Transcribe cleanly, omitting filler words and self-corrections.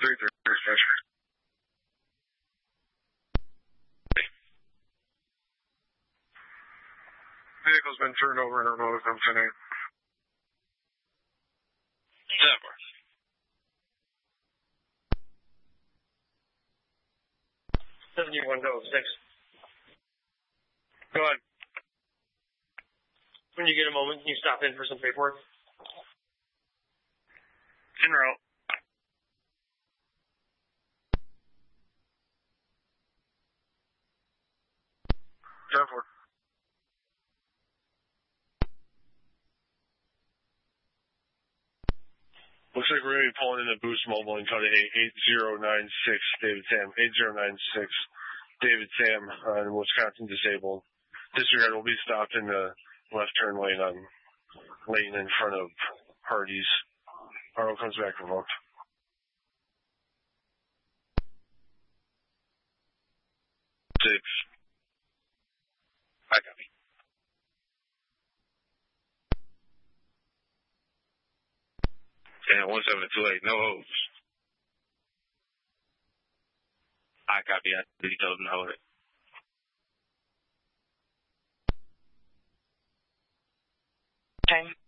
dispatcher. Vehicle's been turned over and remote from 10-8. 71 go, 6. Go ahead. When you get a moment, can you stop in for some paperwork? En route. 10-4. Looks like we're going to be pulling into Boost Mobile and cutting 8096 David Sam. 8096 David Sam on Wisconsin Disabled. Disregard will be stopped in the left turn lane on Layton in front of Hardee's. RO comes back revoked. 6. I copy. And 1728, no holds. I copy. I told him to hold it. Okay.